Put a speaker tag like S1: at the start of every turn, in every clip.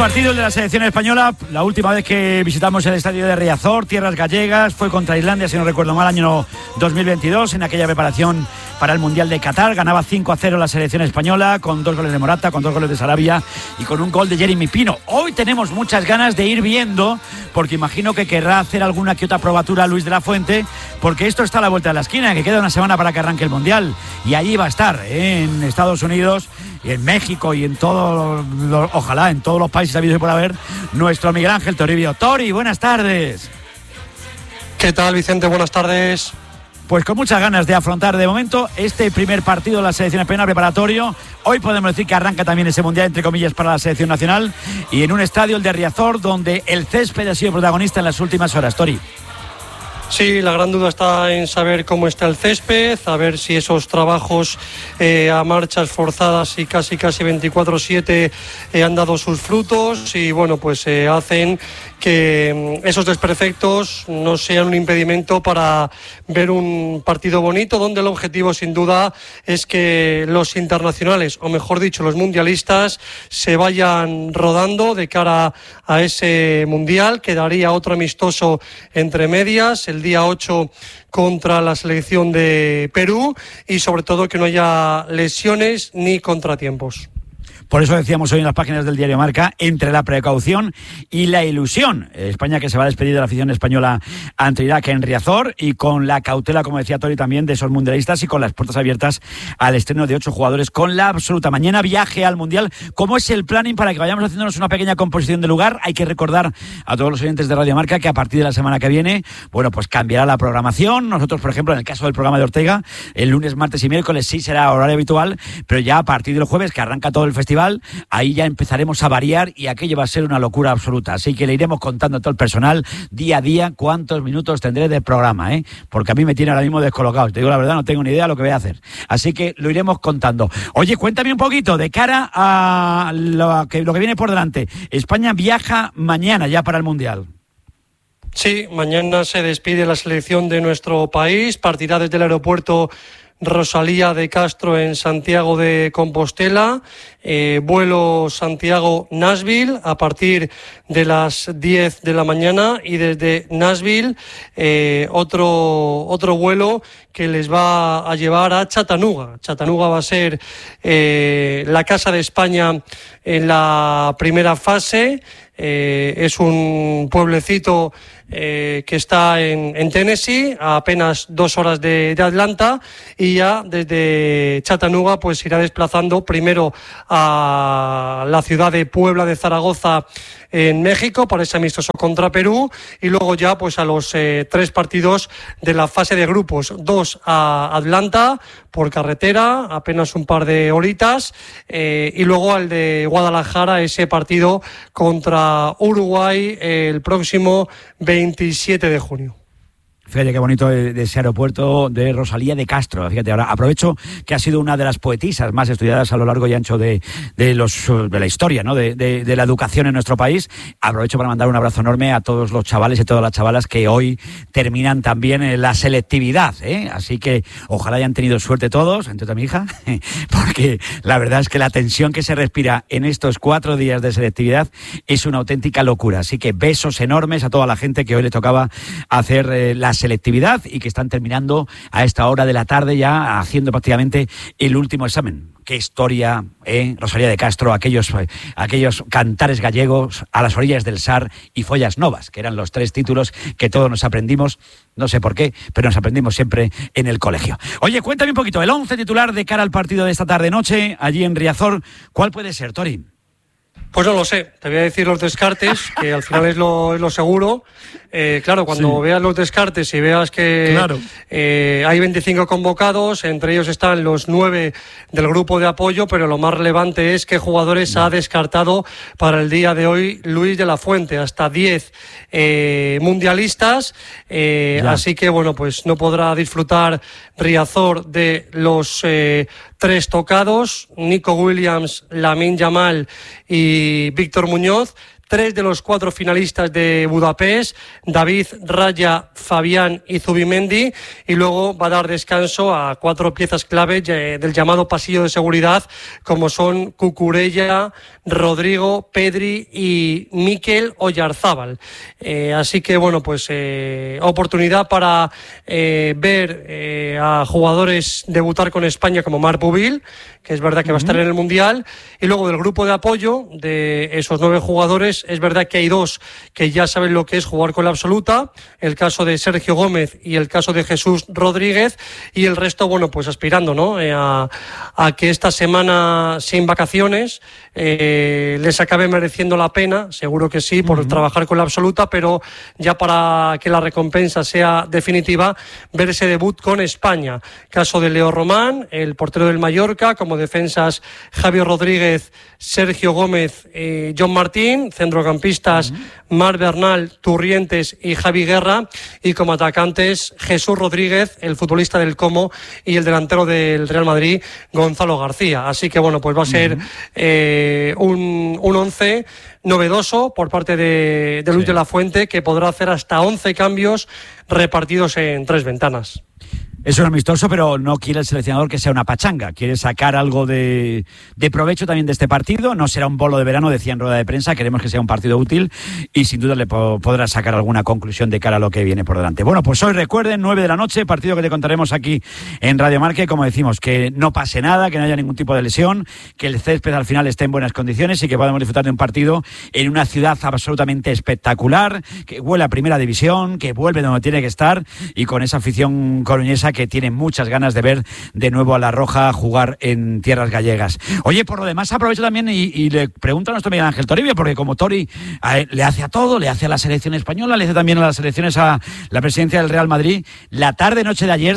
S1: partido, el de la selección española. La última vez que visitamos el estadio de Riazor, tierras gallegas, fue contra Islandia, si no recuerdo mal, año 2022, en aquella preparación para el Mundial de Qatar. Ganaba 5-0 la selección española, con 2 goles de Morata, con 2 goles de Sarabia y con un gol de Jeremy Pino. Hoy tenemos muchas ganas de ir viendo, porque imagino que querrá hacer alguna que otra probatura Luis de la Fuente, porque esto está a la vuelta de la esquina, que queda una semana para que arranque el Mundial. Y allí va a estar, en Estados Unidos y en México y en todos los, ojalá en todos los países habidos y por haber, nuestro Miguel Ángel Toribio. Tori, buenas tardes.
S2: ¿Qué tal, Vicente? Buenas tardes.
S1: Pues con muchas ganas de afrontar de momento este primer partido de la selección española preparatorio. Hoy podemos decir que arranca también ese mundial, entre comillas, para la selección nacional, y en un estadio, el de Riazor, donde el césped ha sido protagonista en las últimas horas. Tori.
S2: Sí, la gran duda está en saber cómo está el césped, a ver si esos trabajos a marchas forzadas y casi 24/7 han dado sus frutos y bueno, pues hacen que esos desperfectos no sean un impedimento para ver un partido bonito, donde el objetivo sin duda es que los internacionales, o mejor dicho, los mundialistas, se vayan rodando de cara a ese mundial. Quedaría otro amistoso entre medias, el día 8 contra la selección de Perú, y sobre todo que no haya lesiones ni contratiempos.
S1: Por eso decíamos hoy en las páginas del diario Marca, entre la precaución y la ilusión. España, que se va a despedir de la afición española ante Irak en Riazor, y con la cautela, como decía Tori, también de esos mundialistas, y con las puertas abiertas al estreno de 8 jugadores con la absoluta. Mañana viaje al Mundial. ¿Cómo es el planning para que vayamos haciéndonos una pequeña composición de lugar? Hay que recordar a todos los oyentes de Radio Marca que a partir de la semana que viene, bueno, pues cambiará la programación. Nosotros, por ejemplo, en el caso del programa de Ortega, el lunes, martes y miércoles sí será horario habitual, pero ya a partir del jueves, que arranca todo el festival, ahí ya empezaremos a variar y aquello va a ser una locura absoluta. Así que le iremos contando a todo el personal día a día cuántos minutos tendré de programa, porque a mí me tiene ahora mismo descolocado. Te digo la verdad, no tengo ni idea de lo que voy a hacer. Así que lo iremos contando. Oye, cuéntame un poquito de cara a lo que viene por delante. España viaja mañana ya para el Mundial.
S2: Sí, mañana se despide la selección de nuestro país. Partirá desde el aeropuerto Rosalía de Castro en Santiago de Compostela, vuelo Santiago-Nashville a partir de las 10 de la mañana, y desde Nashville otro vuelo que les va a llevar a Chattanooga. Chattanooga va a ser la casa de España en la primera fase. Es un pueblecito que está en Tennessee, a apenas 2 horas de Atlanta, y ya desde Chattanooga pues irá desplazando primero a la ciudad de Puebla de Zaragoza en México para ese amistoso contra Perú, y luego ya pues a los 3 partidos de la fase de grupos, 2 a Atlanta por carretera, apenas un par de horitas, y luego al de Guadalajara, ese partido contra Uruguay el próximo 27 de junio.
S1: Fíjate qué bonito de ese aeropuerto de Rosalía de Castro. Fíjate, ahora aprovecho que ha sido una de las poetisas más estudiadas a lo largo y ancho de la historia, ¿no? de la educación en nuestro país. Aprovecho para mandar un abrazo enorme a todos los chavales y todas las chavalas que hoy terminan también la selectividad, Así que ojalá hayan tenido suerte todos, entre a mi hija, porque la verdad es que la tensión que se respira en estos 4 días de selectividad es una auténtica locura. Así que besos enormes a toda la gente que hoy le tocaba hacer la selectividad y que están terminando a esta hora de la tarde ya haciendo prácticamente el último examen. Qué historia, Rosalía de Castro, aquellos cantares gallegos a las orillas del Sar y Follas Novas, que eran los 3 títulos que todos nos aprendimos, no sé por qué, pero nos aprendimos siempre en el colegio. Oye, cuéntame un poquito, el 11 titular de cara al partido de esta tarde-noche, allí en Riazor, ¿cuál puede ser, Tori?
S2: Pues no lo sé, te voy a decir los descartes, que al final es lo seguro. Claro, cuando veas los descartes y veas que hay 25 convocados, entre ellos están los 9 del grupo de apoyo, pero lo más relevante es qué jugadores ha descartado para el día de hoy Luis de la Fuente. Hasta 10 mundialistas, así que bueno, pues no podrá disfrutar Riazor de los 3 tocados, Nico Williams, Lamine Yamal y Víctor Muñoz. 3 de los 4 finalistas de Budapest, David, Raya, Fabián y Zubimendi, y luego va a dar descanso a 4 piezas clave del llamado pasillo de seguridad, como son Cucurella, Rodrigo, Pedri y Mikel Oyarzábal. Así que bueno, pues oportunidad para ver a jugadores debutar con España como Marc Bubil, que es verdad que va a estar en el Mundial, y luego del grupo de apoyo de esos 9 jugadores, es verdad que hay 2 que ya saben lo que es jugar con la absoluta, el caso de Sergio Gómez y el caso de Jesús Rodríguez, y el resto, bueno, pues aspirando, ¿no?, a que esta semana sin vacaciones les acabe mereciendo la pena, seguro que sí, por trabajar con la absoluta, pero ya para que la recompensa sea definitiva, ver ese debut con España. Caso de Leo Román, el portero del Mallorca, como defensas Javier Rodríguez, Sergio Gómez, John Martín, centrocampistas Marc Bernal, Turrientes y Javi Guerra, y como atacantes Jesús Rodríguez, el futbolista del Como, y el delantero del Real Madrid, Gonzalo García. Así que bueno, pues va a ser un 11 novedoso por parte de Luis de la Fuente, que podrá hacer hasta 11 cambios repartidos en 3 ventanas.
S1: Es un amistoso, pero no quiere el seleccionador que sea una pachanga. Quiere sacar algo de provecho también de este partido. No será un bolo de verano, decía en rueda de prensa. Queremos que sea un partido útil y sin duda le podrá sacar alguna conclusión de cara a lo que viene por delante. Bueno, pues hoy recuerden, 9 de la noche, partido que te contaremos aquí en Radio Marca. Como decimos, que no pase nada, que no haya ningún tipo de lesión, que el césped al final esté en buenas condiciones y que podamos disfrutar de un partido en una ciudad absolutamente espectacular, que huele a primera división, que vuelve donde tiene que estar y con esa afición coruñesa que tiene muchas ganas de ver de nuevo a La Roja jugar en tierras gallegas. Oye, por lo demás aprovecho también y le pregunto a nuestro Miguel Ángel Toribio, porque como Tori le hace a todo, le hace a la selección española, le hace también a las selecciones, a la presidencia del Real Madrid. La tarde-noche de ayer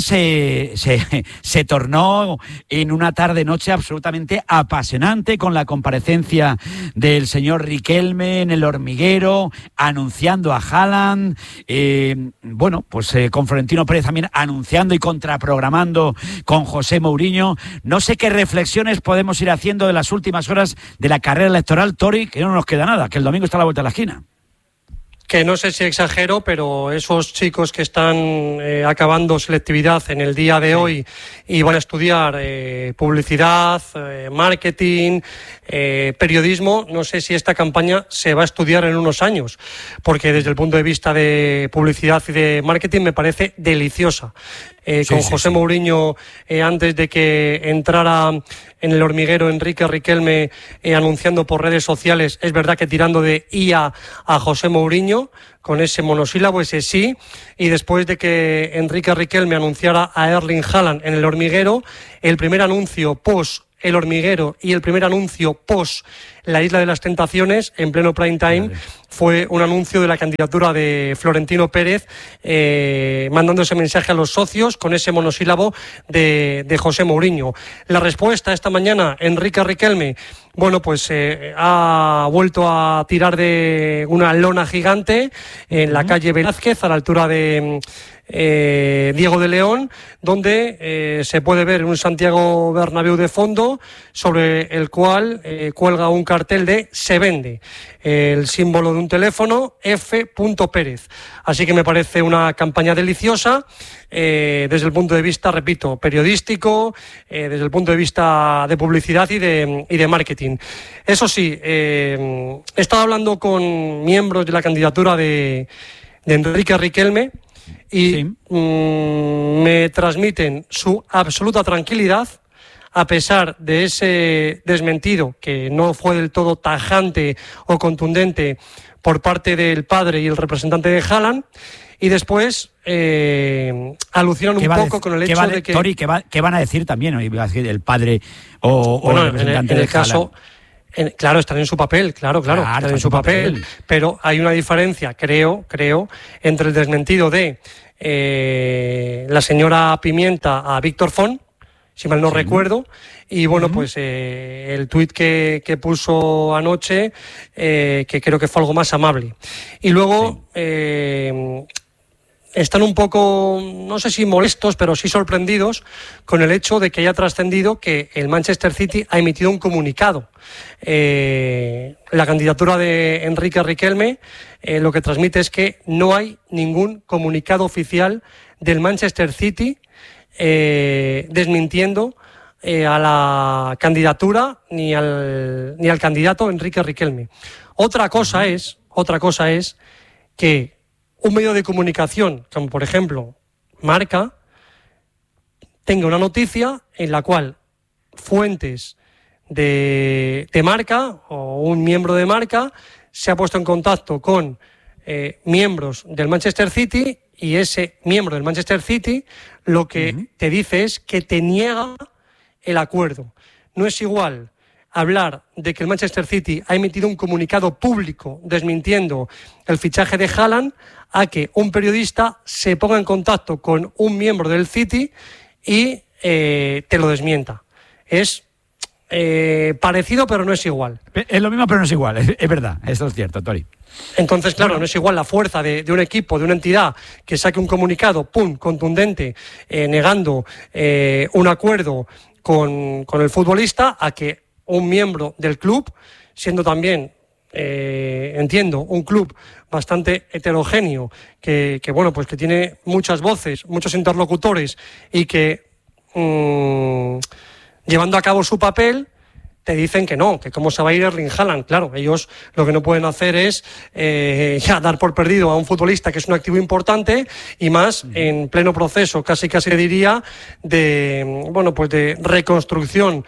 S1: se tornó en una tarde-noche absolutamente apasionante, con la comparecencia del señor Riquelme en El Hormiguero, anunciando a Haaland, bueno, pues con Florentino Pérez también anunciando y contraprogramando con José Mourinho. No sé qué reflexiones podemos ir haciendo de las últimas horas de la carrera electoral, Tori, que no nos queda nada, que el domingo está a la vuelta de la esquina.
S2: Que no sé si exagero, pero esos chicos que están acabando selectividad en el día de hoy y van a estudiar publicidad, marketing, periodismo, no sé si esta campaña se va a estudiar en unos años, porque desde el punto de vista de publicidad y de marketing me parece deliciosa. Con José Mourinho, antes de que entrara en El Hormiguero Enrique Riquelme, anunciando por redes sociales, es verdad que tirando de IA a José Mourinho, con ese monosílabo, ese sí, y después de que Enrique Riquelme anunciara a Erling Haaland en El Hormiguero, el primer anuncio post El Hormiguero y el primer anuncio post La Isla de las Tentaciones, en pleno prime time, fue un anuncio de la candidatura de Florentino Pérez, mandando ese mensaje a los socios con ese monosílabo de José Mourinho. La respuesta esta mañana, Enrique Riquelme, bueno, pues ha vuelto a tirar de una lona gigante en la calle Velázquez, a la altura de Diego de León, donde se puede ver un Santiago Bernabéu de fondo, sobre el cual cuelga un cartel de "se vende", el símbolo de un teléfono, F. Pérez. Así que me parece una campaña deliciosa, desde el punto de vista, repito, periodístico, desde el punto de vista de publicidad y de marketing. Eso sí, he estado hablando con miembros de la candidatura de Enrique Riquelme y me transmiten su absoluta tranquilidad, a pesar de ese desmentido que no fue del todo tajante o contundente por parte del padre y el representante de Haaland. Y después alucinan un poco con el hecho de que...
S1: Tori, ¿qué van a decir también? Iba a decir el padre o el representante
S2: en el
S1: de
S2: caso... Claro, están en su papel, claro, están en su papel, pero hay una diferencia, creo, entre el desmentido de la señora Pimienta a Víctor Font, si mal no recuerdo, y bueno, pues el tuit que puso anoche, que creo que fue algo más amable. Y luego están un poco, no sé si molestos, pero sí sorprendidos con el hecho de que haya trascendido que el Manchester City ha emitido un comunicado. La candidatura de Enrique Riquelme lo que transmite es que no hay ningún comunicado oficial del Manchester City desmintiendo a la candidatura ni al candidato Enrique Riquelme. Otra cosa es que un medio de comunicación, como por ejemplo Marca, tenga una noticia en la cual fuentes de Marca o un miembro de Marca se ha puesto en contacto con miembros del Manchester City, y ese miembro del Manchester City lo que te dice es que te niega el acuerdo. No es igual hablar de que el Manchester City ha emitido un comunicado público desmintiendo el fichaje de Haaland a que un periodista se ponga en contacto con un miembro del City y te lo desmienta. Es parecido, pero no es igual.
S1: Es lo mismo, pero no es igual. Es verdad, eso es cierto, Tori.
S2: Entonces, claro, no es igual la fuerza de un equipo, de una entidad que saque un comunicado, contundente, negando un acuerdo con el futbolista, a que un miembro del club, siendo también, entiendo, un club bastante heterogéneo, que bueno, pues que tiene muchas voces, muchos interlocutores, y que llevando a cabo su papel, te dicen que no, que cómo se va a ir Erling Haaland. Claro, ellos lo que no pueden hacer es ya dar por perdido a un futbolista que es un activo importante, y más en pleno proceso, casi diría, de reconstrucción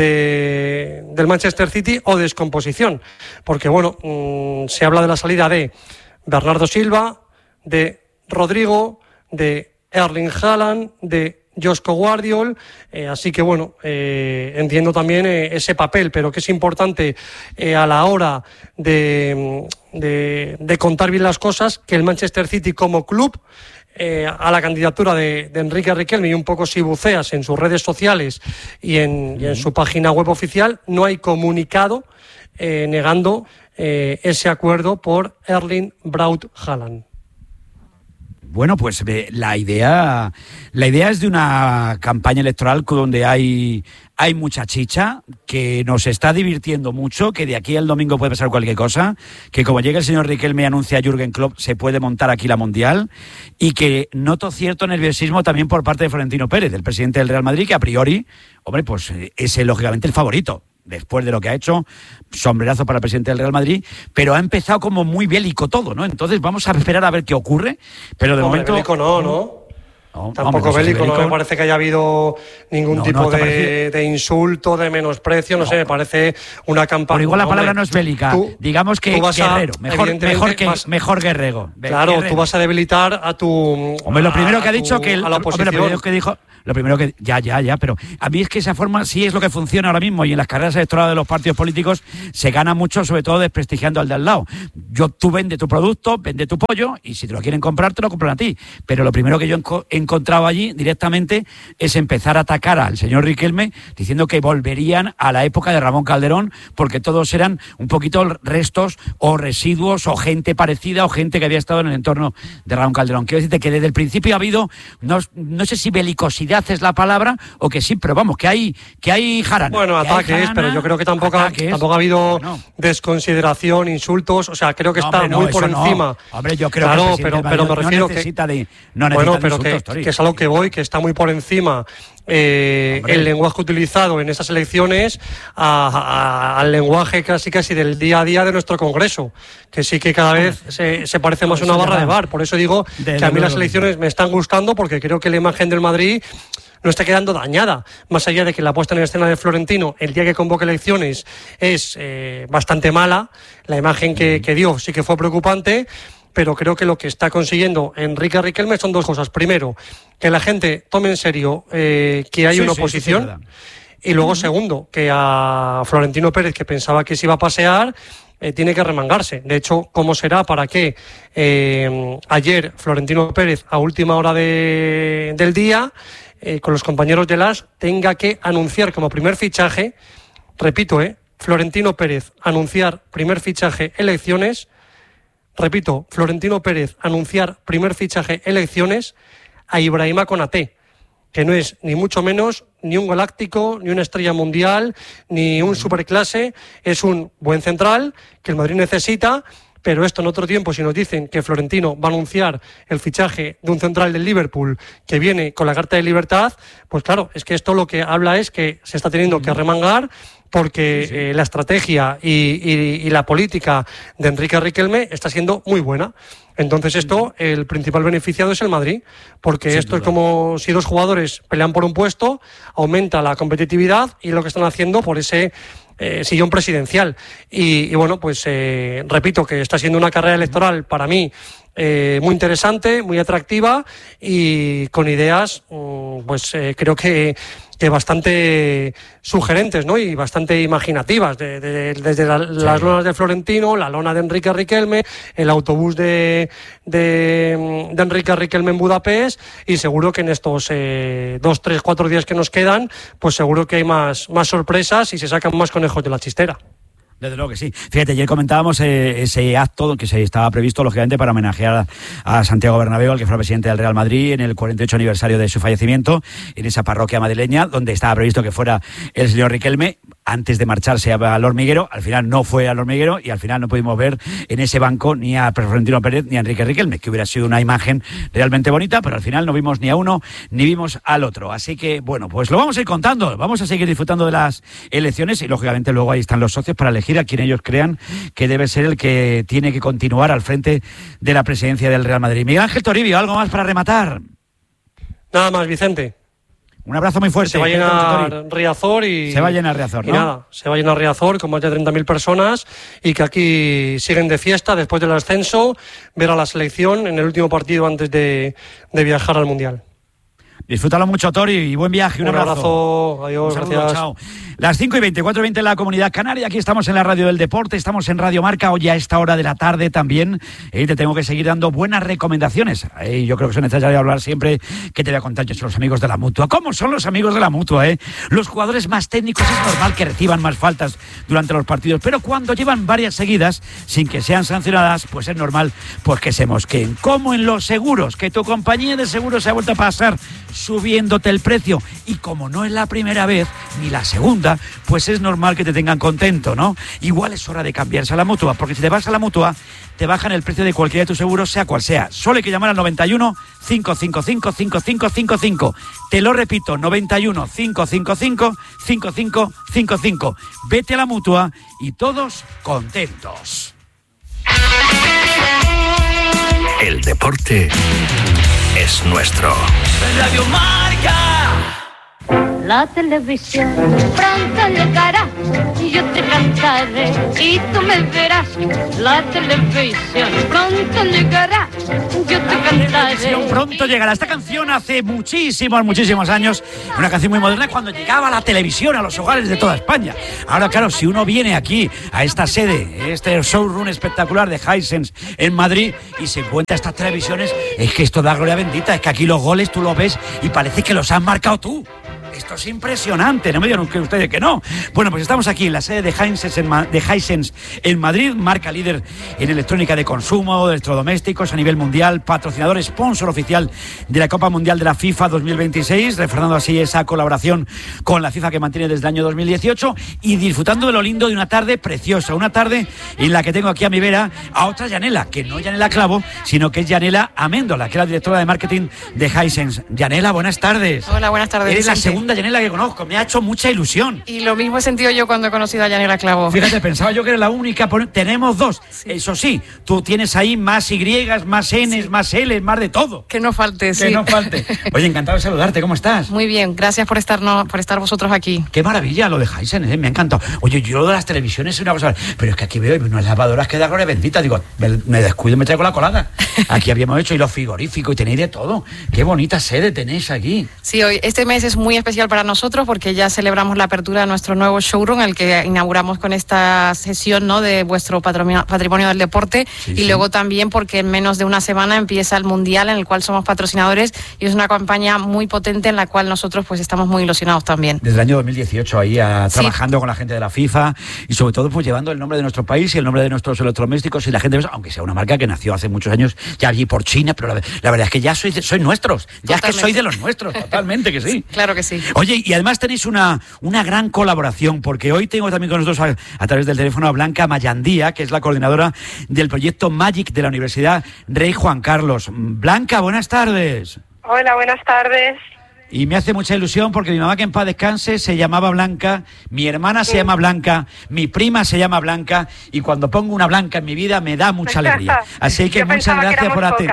S2: del Manchester City o descomposición. Porque bueno, se habla de la salida de Bernardo Silva, de Rodrigo, de Erling Haaland, de Josko Guardiol, así que bueno, entiendo también ese papel, pero que es importante a la hora de contar bien las cosas, que el Manchester City como club, a la candidatura de Enrique Riquelme, y un poco si buceas en sus redes sociales y en su página web oficial, no hay comunicado negando ese acuerdo por Erling Braut Haaland.
S1: Bueno, pues la idea es de una campaña electoral donde hay mucha chicha, que nos está divirtiendo mucho, que de aquí al domingo puede pasar cualquier cosa, que como llega el señor Riquelme y anuncia a Jürgen Klopp, se puede montar aquí la Mundial, y que noto cierto nerviosismo también por parte de Florentino Pérez, el presidente del Real Madrid, que a priori, hombre, pues es lógicamente el favorito. Después de lo que ha hecho, sombrerazo para el presidente del Real Madrid, pero ha empezado como muy bélico todo, ¿no? Entonces vamos a esperar a ver qué ocurre, pero de momento...
S2: Bélico no. Tampoco bélico, no me parece que haya habido ningún tipo de insulto, de menosprecio, no sé, me parece una campaña...
S1: Pero igual la palabra no es bélica, digamos que guerrero, mejor guerrero.
S2: Claro,
S1: guerrero.
S2: Tú vas a debilitar a tu...
S1: Hombre, lo primero que ha dicho que...
S2: a la oposición.
S1: Hombre, lo primero que... Ya, pero a mí es que esa forma sí es lo que funciona ahora mismo, y en las carreras electorales de los partidos políticos se gana mucho, sobre todo desprestigiando al de al lado. Tú vende tu producto, vende tu pollo, y si te lo quieren comprar, te lo compran a ti. Pero lo primero que yo he encontrado allí directamente es empezar a atacar al señor Riquelme, diciendo que volverían a la época de Ramón Calderón, porque todos eran un poquito restos o residuos o gente parecida o gente que había estado en el entorno de Ramón Calderón. Quiero decirte que desde el principio ha habido, no sé si belicosidad es la palabra o que sí, pero vamos, que hay jarana.
S2: Bueno, ataques, pero yo creo que tampoco ha habido desconsideración, insultos, o sea, creo que está muy por encima.
S1: No. Hombre, yo creo que
S2: pero me refiero que es a lo que voy, que está muy por encima el lenguaje utilizado en esas elecciones al lenguaje casi del día a día de nuestro Congreso, que sí que cada vez se parece más a una barra de bar. Por eso digo que a mí las elecciones me están gustando, porque creo que la imagen del Madrid no está quedando dañada, más allá de que la puesta en escena de Florentino el día que convoca elecciones es bastante mala. La imagen que dio sí que fue preocupante, pero creo que lo que está consiguiendo Enrique Riquelme son dos cosas. Primero, que la gente tome en serio que hay una oposición, y luego, segundo, que a Florentino Pérez, que pensaba que se iba a pasear, tiene que remangarse. De hecho, ¿cómo será para que ayer Florentino Pérez, a última hora del día, con los compañeros de LAS, tenga que anunciar como primer fichaje, repito, Florentino Pérez, anunciar primer fichaje, elecciones, repito, Florentino Pérez anunciar primer fichaje elecciones a Ibrahima Konaté, que no es ni mucho menos ni un galáctico, ni una estrella mundial, ni un superclase, es un buen central que el Madrid necesita. Pero esto en otro tiempo, si nos dicen que Florentino va a anunciar el fichaje de un central del Liverpool que viene con la carta de libertad, pues claro, es que esto lo que habla es que se está teniendo que remangar porque la estrategia y la política de Enrique Riquelme está siendo muy buena. Entonces esto, el principal beneficiado es el Madrid, porque esto es como si dos jugadores pelean por un puesto, aumenta la competitividad y lo que están haciendo por ese sillón presidencial. Y bueno, pues repito que está siendo una carrera electoral para mí muy interesante, muy atractiva y con ideas, creo que bastante sugerentes, ¿no? Y bastante imaginativas, desde las lonas de Florentino, la lona de Enrique Riquelme, el autobús de Enrique Riquelme en Budapest, y seguro que en estos 2, 3, 4 días que nos quedan, pues seguro que hay más sorpresas y se sacan más conejos de la chistera.
S1: Desde luego que sí. Fíjate, ayer comentábamos ese acto que se estaba previsto, lógicamente, para homenajear a Santiago Bernabéu, al que fue presidente del Real Madrid, en el 48 aniversario de su fallecimiento, en esa parroquia madrileña, donde estaba previsto que fuera el señor Riquelme, antes de marcharse al hormiguero. Al final no fue al hormiguero y al final no pudimos ver en ese banco ni a Florentino Pérez ni a Enrique Riquelme, que hubiera sido una imagen realmente bonita, pero al final no vimos ni a uno ni vimos al otro. Así que, bueno, pues lo vamos a ir contando, vamos a seguir disfrutando de las elecciones y, lógicamente, luego ahí están los socios para elegir a quien ellos crean que debe ser el que tiene que continuar al frente de la presidencia del Real Madrid. Miguel Ángel Toribio, ¿algo más para rematar?
S2: Nada más, Vicente.
S1: Un abrazo muy fuerte.
S2: Se va a llenar Riazor y...
S1: Se va a llenar Riazor, ¿no?
S2: Y nada, se va a llenar Riazor con más de 30.000 personas y que aquí siguen de fiesta después del ascenso, ver a la selección en el último partido antes de viajar al Mundial.
S1: Disfrútalo mucho, Tori, y buen viaje. Un abrazo.
S2: Adiós,
S1: saludo,
S2: gracias.
S1: Chao. Las 5:20, 4:20 en la Comunidad Canaria. Aquí estamos en la Radio del Deporte, estamos en Radio Marca, hoy a esta hora de la tarde también. Te tengo que seguir dando buenas recomendaciones. Yo creo que es necesario hablar siempre, que te voy a contar yo, son los amigos de la Mutua. ¿Cómo son los amigos de la Mutua? Los jugadores más técnicos es normal que reciban más faltas durante los partidos, pero cuando llevan varias seguidas, sin que sean sancionadas, pues es normal pues que se mosqueen. Como en los seguros, que tu compañía de seguros se ha vuelto a pasar subiéndote el precio, y como no es la primera vez ni la segunda, pues es normal que te tengan contento, ¿no? Igual es hora de cambiarse a la Mutua, porque si te vas a la Mutua te bajan el precio de cualquiera de tus seguros, sea cual sea. Solo hay que llamar al 91 555 5555. Te lo repito, 91 555 5555. Vete a la Mutua y todos contentos.
S3: El deporte es nuestro.
S4: Radio Marca.
S5: La televisión pronto llegará y yo te cantaré y tú me verás. La televisión pronto llegará, yo te cantaré.
S1: Pronto llegará. Esta canción hace muchísimos años, una canción muy moderna, cuando llegaba la televisión a los hogares de toda España. Ahora, claro, si uno viene aquí a esta sede, este showroom espectacular de Hisense en Madrid, y se encuentra estas televisiones, es que esto da gloria bendita. Es que aquí los goles tú los ves y parece que los has marcado tú. Esto es impresionante, no me digan ustedes que no. Bueno, pues estamos aquí en la sede de Hisense en Madrid, marca líder en electrónica de consumo, de electrodomésticos a nivel mundial, patrocinador, sponsor oficial de la Copa Mundial de la FIFA 2026, reforzando así esa colaboración con la FIFA que mantiene desde el año 2018, y disfrutando de lo lindo de una tarde preciosa, una tarde en la que tengo aquí a mi vera a otra Yanela, que no Yanela Clavo, sino que es Yanela Améndola, que es la directora de marketing de Hisense. Yanela, buenas tardes.
S6: Hola, buenas tardes.
S1: Eres la segunda Yanela que conozco, me ha hecho mucha ilusión.
S6: Y lo mismo he sentido yo cuando he conocido a Yanela Clavo.
S1: Fíjate, pensaba yo que era la única, tenemos dos.
S6: Sí.
S1: Eso sí, tú tienes ahí más Y, más N, sí, más L, más de todo.
S6: Que no falte, sí.
S1: Que no falte. Oye, encantado de saludarte, ¿cómo estás?
S6: Muy bien, gracias por estar vosotros aquí.
S1: Qué maravilla lo de Hisense, me ha encantado. Oye, yo lo de las televisiones es una cosa, pero es que aquí veo unas lavadoras que da gloria bendita, digo, me descuido y me traigo la colada. Aquí habíamos hecho, y los frigoríficos, y tenéis de todo. Qué bonita sede tenéis aquí.
S6: Sí, hoy este mes es muy especial especial para nosotros porque ya celebramos la apertura de nuestro nuevo showroom, el que inauguramos con esta sesión, ¿no?, de vuestro patrimonio del deporte, y luego también porque en menos de una semana empieza el Mundial, en el cual somos patrocinadores, y es una campaña muy potente en la cual nosotros pues estamos muy ilusionados también.
S1: Desde el año 2018 ahí trabajando con la gente de la FIFA y sobre todo pues llevando el nombre de nuestro país y el nombre de nuestros electrodomésticos, y la gente, aunque sea una marca que nació hace muchos años ya allí por China, pero la verdad es que ya sois nuestros, ya totalmente. Es que sois de los nuestros, totalmente que sí.
S6: Claro que sí.
S1: Oye, y además tenéis una gran colaboración, porque hoy tengo también con nosotros a través del teléfono a Blanca Mayandía, que es la coordinadora del proyecto Magic de la Universidad Rey Juan Carlos. Blanca, buenas tardes.
S7: Hola, buenas tardes.
S1: Y me hace mucha ilusión porque mi mamá, que en paz descanse, se llamaba Blanca, mi hermana se llama Blanca, mi prima se llama Blanca, y cuando pongo una Blanca en mi vida me da mucha alegría. Así que muchas gracias por hacer.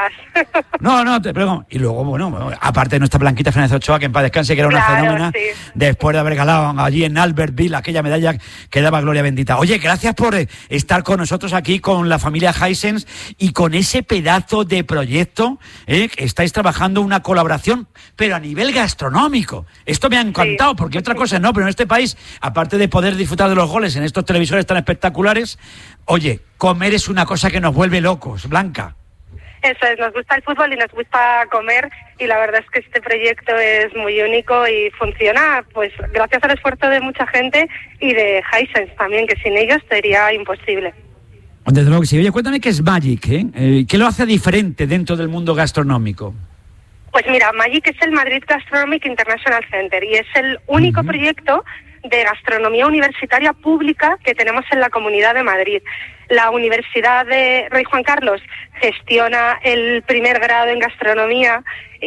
S1: No, te pregunto. Y luego, bueno, aparte de nuestra Blanquita Fernández Ochoa, que en paz descanse, que era una fenómena, sí, después de haber galado allí en Albertville aquella medalla que daba gloria bendita. Oye, gracias por estar con nosotros aquí con la familia Hisense y con ese pedazo de proyecto, que estáis trabajando una colaboración, pero a nivel gastronómico. Esto me ha encantado, sí, porque otra cosa no, pero en este país, aparte de poder disfrutar de los goles en estos televisores tan espectaculares, oye, comer es una cosa que nos vuelve locos, Blanca.
S7: Eso es, nos gusta el fútbol y nos gusta comer, y la verdad es que este proyecto es muy único y funciona pues gracias al esfuerzo de mucha gente y de Hisense también, que sin ellos sería imposible.
S1: Desde luego que sí. Oye, cuéntame qué es Magic, ¿qué lo hace diferente dentro del mundo gastronómico?
S7: Pues mira, Magic es el Madrid Gastronomic International Center y es el único proyecto de gastronomía universitaria pública que tenemos en la Comunidad de Madrid. La Universidad de Rey Juan Carlos gestiona el primer grado en gastronomía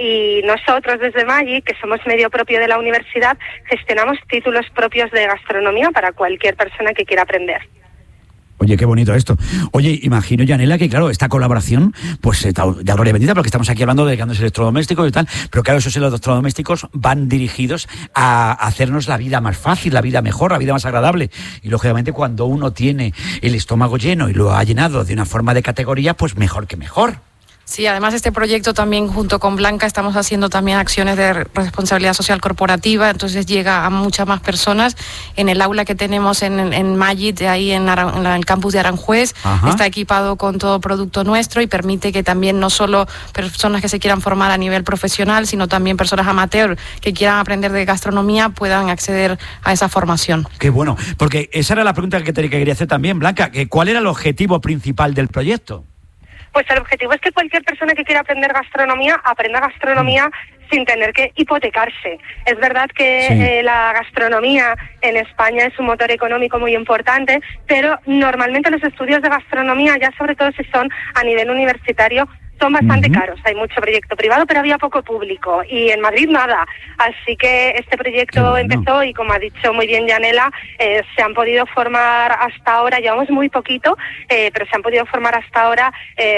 S7: y nosotros desde Magic, que somos medio propio de la universidad, gestionamos títulos propios de gastronomía para cualquier persona que quiera aprender.
S1: Oye, qué bonito esto. Oye, imagino, Yanela, que claro, esta colaboración, pues de gloria bendita, porque estamos aquí hablando de grandes electrodomésticos y tal, pero claro, esos electrodomésticos van dirigidos a hacernos la vida más fácil, la vida mejor, la vida más agradable. Y lógicamente cuando uno tiene el estómago lleno y lo ha llenado de una forma de categoría, pues mejor que mejor.
S6: Sí, además este proyecto también junto con Blanca estamos haciendo también acciones de responsabilidad social corporativa, entonces llega a muchas más personas. En el aula que tenemos en Magic, ahí en el campus de Aranjuez, está equipado con todo producto nuestro y permite que también no solo personas que se quieran formar a nivel profesional, sino también personas amateur que quieran aprender de gastronomía puedan acceder a esa formación.
S1: Qué bueno, porque esa era la pregunta que quería hacer también, Blanca, que ¿cuál era el objetivo principal del proyecto?
S7: Pues el objetivo es que cualquier persona que quiera aprender gastronomía, aprenda gastronomía sin tener que hipotecarse. Es verdad que la gastronomía en España es un motor económico muy importante, pero normalmente los estudios de gastronomía, ya sobre todo si son a nivel universitario, son bastante caros. Hay mucho proyecto privado, pero había poco público. Y en Madrid nada. Así que este proyecto empezó y, como ha dicho muy bien Yanela, se han podido formar hasta ahora, llevamos muy poquito, pero se han podido formar hasta ahora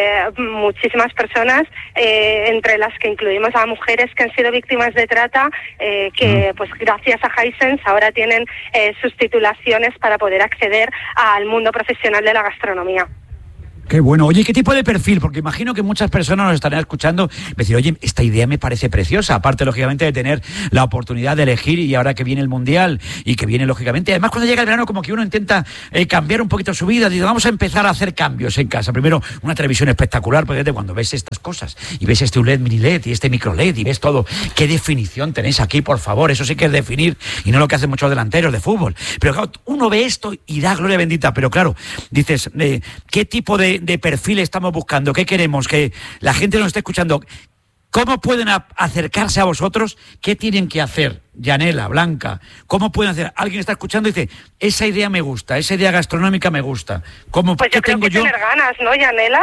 S7: muchísimas personas, entre las que incluimos a mujeres que han sido víctimas de trata, que pues gracias a Hisense ahora tienen sus titulaciones para poder acceder al mundo profesional de la gastronomía.
S1: Qué bueno. Oye, ¿qué tipo de perfil? Porque imagino que muchas personas nos estarán escuchando y decir, oye, esta idea me parece preciosa, aparte, lógicamente, de tener la oportunidad de elegir, y ahora que viene el Mundial y que viene, lógicamente, además cuando llega el verano como que uno intenta cambiar un poquito su vida, dice, vamos a empezar a hacer cambios en casa. Primero, una televisión espectacular, porque cuando ves estas cosas y ves este OLED, mini LED y este micro LED y ves todo, ¿qué definición tenéis aquí, por favor? Eso sí que es definir y no lo que hacen muchos delanteros de fútbol. Pero claro, uno ve esto y da gloria bendita, pero claro, dices, ¿qué tipo de perfil estamos buscando? ¿Qué queremos? Que la gente nos esté escuchando. ¿Cómo pueden acercarse a vosotros? ¿Qué tienen que hacer? Yanela, Blanca, ¿cómo pueden hacer? Alguien está escuchando y dice, esa idea me gusta, esa idea gastronómica me gusta. ¿Cómo,
S7: pues yo creo que tener ganas, ¿no, Yanela?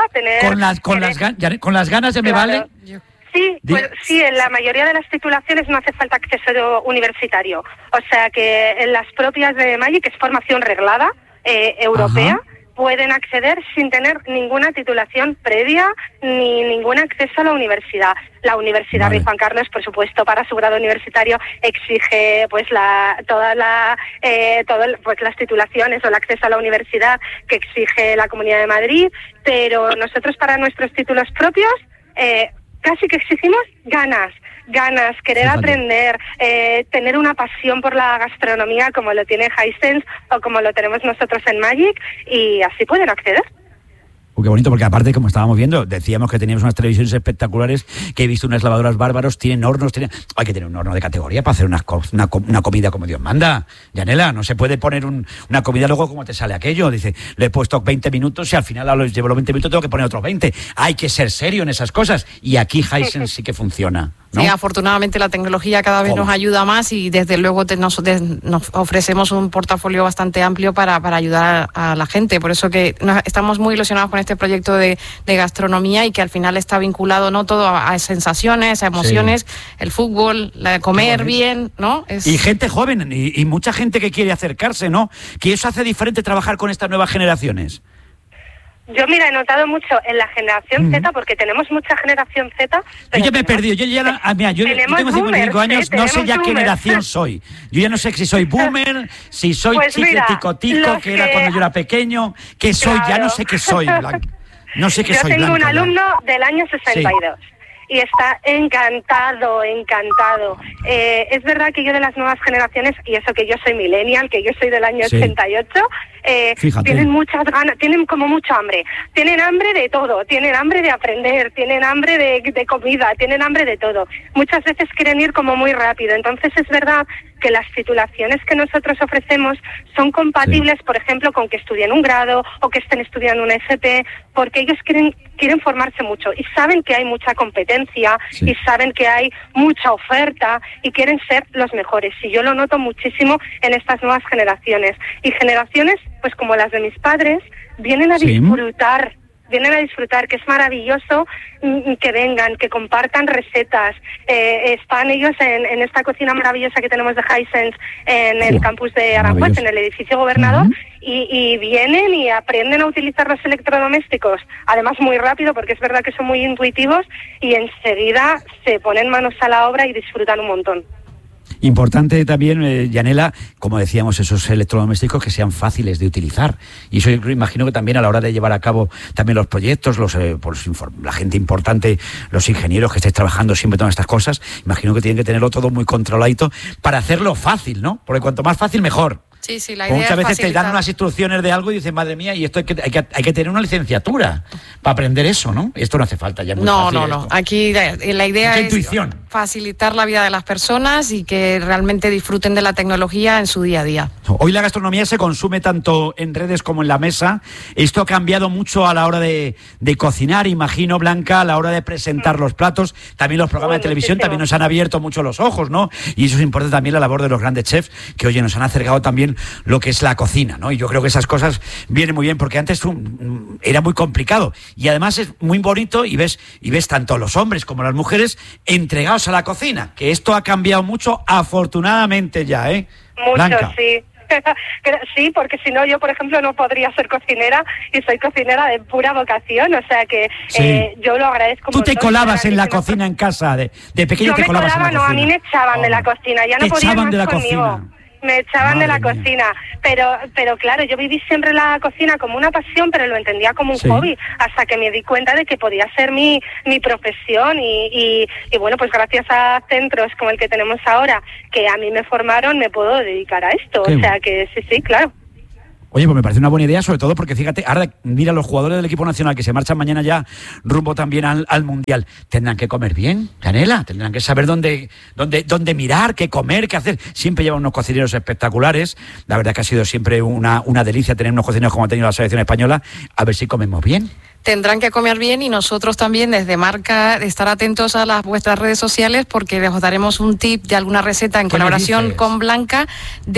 S1: Con las ganas ya me vale.
S7: Sí, pues sí, en la mayoría de las titulaciones no hace falta acceso universitario. O sea que en las propias de Magic, que es formación reglada, europea, pueden acceder sin tener ninguna titulación previa ni ningún acceso a la universidad. La Universidad Rey Juan Carlos, por supuesto, para su grado universitario exige pues todas las titulaciones o el acceso a la universidad que exige la Comunidad de Madrid, pero nosotros para nuestros títulos propios casi que exigimos ganas, querer aprender, tener una pasión por la gastronomía como lo tiene Hisense o como lo tenemos nosotros en Magic, y así pueden acceder.
S1: Qué bonito, porque aparte, como estábamos viendo, decíamos que teníamos unas televisiones espectaculares, que he visto unas lavadoras bárbaros, tienen hornos, hay que tener un horno de categoría para hacer una comida como Dios manda. Yanela, no se puede poner una comida luego como te sale aquello. Dice, le he puesto 20 minutos y al final llevo los 20 minutos, tengo que poner otros 20. Hay que ser serio en esas cosas. Y aquí Hisense sí que funciona, ¿no?
S6: Sí, afortunadamente la tecnología cada vez nos ayuda más, y desde luego nos ofrecemos un portafolio bastante amplio para ayudar a la gente. Por eso que estamos muy ilusionados con este proyecto de gastronomía, y que al final está vinculado no todo a sensaciones, a emociones, el fútbol, comer bien, ¿no?
S1: Y gente joven y mucha gente que quiere acercarse, ¿no? Que eso hace diferente trabajar con estas nuevas generaciones.
S7: Yo, mira, he notado mucho en la generación Z, porque tenemos mucha generación Z.
S1: Yo ya me he perdido. Yo tengo 55 años, no sé ya qué generación soy. Yo ya no sé si soy boomer, si soy
S7: pues
S1: tico, que era cuando yo era pequeño, que soy, claro. Ya no sé qué soy, Blanca. No sé qué soy, Blanca.
S7: Yo tengo un alumno del año 62. Sí. Y está encantado. Es verdad que yo de las nuevas generaciones, y eso que yo soy millennial, que yo soy del año 88, tienen muchas ganas, tienen como mucha hambre. Tienen hambre de todo, tienen hambre de aprender, tienen hambre de comida, tienen hambre de todo. Muchas veces quieren ir como muy rápido. Entonces es verdad que las titulaciones que nosotros ofrecemos son compatibles, por ejemplo, con que estudien un grado o que estén estudiando una FP, porque ellos quieren formarse mucho y saben que hay mucha competencia y saben que hay mucha oferta y quieren ser los mejores. Y yo lo noto muchísimo en estas nuevas generaciones. Y generaciones, pues como las de mis padres, vienen a disfrutar, que es maravilloso que vengan, que compartan recetas. Están ellos en esta cocina maravillosa que tenemos de Hisense en el campus de Aranjuez, en el edificio Gobernador, y vienen y aprenden a utilizar los electrodomésticos, además muy rápido, porque es verdad que son muy intuitivos, y enseguida se ponen manos a la obra y disfrutan un montón.
S1: Importante también, Yanela, como decíamos, esos electrodomésticos que sean fáciles de utilizar. Y eso yo imagino que también a la hora de llevar a cabo también los proyectos, la gente importante, los ingenieros que estáis trabajando siempre todas estas cosas, imagino que tienen que tenerlo todo muy controladito para hacerlo fácil, ¿no? Porque cuanto más fácil, mejor.
S6: Sí, la idea
S1: muchas veces
S6: facilitar.
S1: te dan unas instrucciones de algo y dices, madre mía, y esto hay que tener una licenciatura para aprender eso, ¿no? Esto no hace falta ya.
S6: No. Aquí la idea es
S1: intuición.
S6: Facilitar la vida de las personas y que realmente disfruten de la tecnología en su día a día.
S1: Hoy la gastronomía se consume tanto en redes como en la mesa. Esto ha cambiado mucho a la hora de cocinar, imagino, Blanca, a la hora de presentar los platos. También los programas de televisión también nos han abierto mucho los ojos, ¿no? Y eso es importante también, la labor de los grandes chefs, que, oye, nos han acercado también lo que es la cocina, ¿no? Y yo creo que esas cosas vienen muy bien, porque antes era muy complicado. Y además es muy bonito y ves tanto los hombres como las mujeres entregados a la cocina, que esto ha cambiado mucho, afortunadamente ya, ¿eh?
S7: Mucho,
S1: Blanca.
S7: sí. Sí, porque si no, yo, por ejemplo, no podría ser cocinera, y soy cocinera de pura vocación, o sea que yo lo agradezco.
S1: ¿Tú te colabas en la cocina en casa? De pequeño te colabas en la cocina?
S7: No, a mí me echaban de la cocina, ya no podían más conmigo. Me echaban de la cocina, pero claro, yo viví siempre la cocina como una pasión, pero lo entendía como un hobby, hasta que me di cuenta de que podía ser mi profesión, y bueno, pues gracias a centros como el que tenemos ahora, que a mí me formaron, me puedo dedicar a esto. O sea que sí, claro.
S1: Oye, pues me parece una buena idea, sobre todo porque fíjate, ahora mira, los jugadores del equipo nacional que se marchan mañana ya rumbo también al Mundial, tendrán que comer bien, Yanela, tendrán que saber dónde mirar, qué comer, qué hacer. Siempre llevan unos cocineros espectaculares. La verdad que ha sido siempre una delicia tener unos cocineros como ha tenido la selección española. A ver si comemos bien.
S6: Tendrán que comer bien, y nosotros también desde Marca estar atentos a vuestras redes sociales, porque les daremos un tip de alguna receta en colaboración con Blanca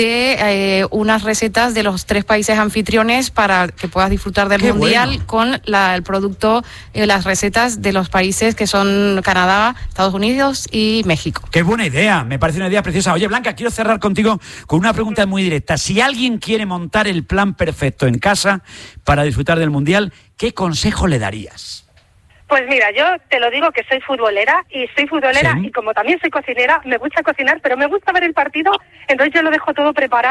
S6: de unas recetas de los 3 países anfitriones para que puedas disfrutar del Mundial con el producto, las recetas de los países que son Canadá, Estados Unidos y México.
S1: Qué buena idea, me parece una idea preciosa. Oye, Blanca, quiero cerrar contigo con una pregunta muy directa. Si alguien quiere montar el plan perfecto en casa para disfrutar del Mundial, ¿qué consejo le darías?
S7: Pues mira, yo te lo digo que soy futbolera, y como también soy cocinera, me gusta cocinar, pero me gusta ver el partido, entonces yo lo dejo todo preparado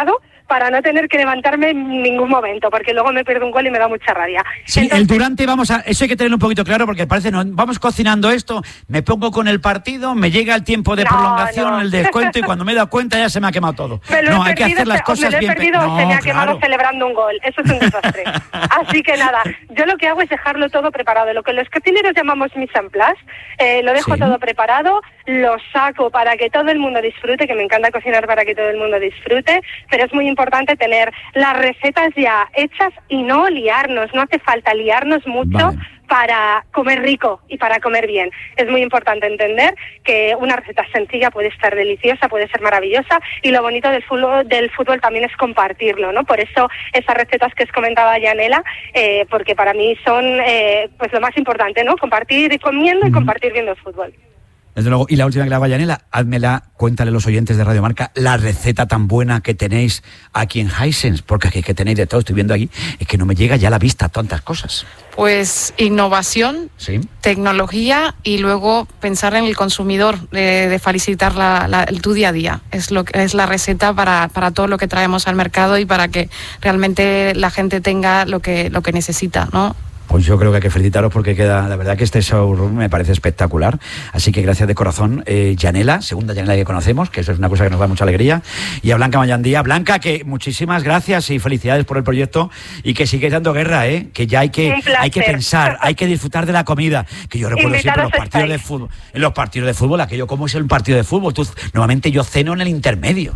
S7: para no tener que levantarme en ningún momento, porque luego me pierdo un gol y me da mucha rabia.
S1: Sí, entonces, el durante, eso hay que tenerlo un poquito claro, porque parece, no, vamos cocinando esto, me pongo con el partido, me llega el tiempo de prolongación, el descuento, y cuando me he dado cuenta ya se me ha quemado todo.
S7: No, hay que hacer las cosas bien. Se me ha quemado celebrando un gol, eso es un desastre. Así que nada, yo lo que hago es dejarlo todo preparado, lo que los cocineros llamamos mise en place, lo dejo todo preparado, lo saco para que todo el mundo disfrute, que me encanta cocinar para que todo el mundo disfrute, pero es muy importante tener las recetas ya hechas y no liarnos, no hace falta liarnos mucho para comer rico y para comer bien. Es muy importante entender que una receta sencilla puede estar deliciosa, puede ser maravillosa, y lo bonito del fútbol también es compartirlo, ¿no? Por eso esas recetas que os comentaba Yanela, porque para mí son pues lo más importante, ¿no? Compartir comiendo y compartir viendo el fútbol.
S1: Desde luego. Y la última que le hago a Yanela, házmela, cuéntale a los oyentes de Radio Marca la receta tan buena que tenéis aquí en Hisense, porque aquí que tenéis de todo, estoy viendo aquí, es que no me llega ya a la vista tantas cosas.
S6: Pues innovación, tecnología y luego pensar en el consumidor, de facilitar tu día a día. Es la receta para todo lo que traemos al mercado y para que realmente la gente tenga lo que necesita, ¿no?
S1: Pues yo creo que hay que felicitaros porque la verdad que este showroom me parece espectacular. Así que gracias de corazón, Yanela, segunda Yanela que conocemos, que eso es una cosa que nos da mucha alegría. Y a Blanca Mayandía. Blanca, que muchísimas gracias y felicidades por el proyecto y que sigáis dando guerra, que ya hay que pensar, hay que disfrutar de la comida. Que yo recuerdo siempre los partidos de fútbol. En los partidos de fútbol, aquello como es el partido de fútbol. Normalmente yo ceno en el intermedio.